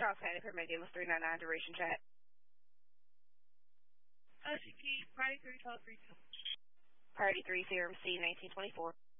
Charles County Permit Dealers 399 duration chat. OCP, Party 31232. Party 30C 1924.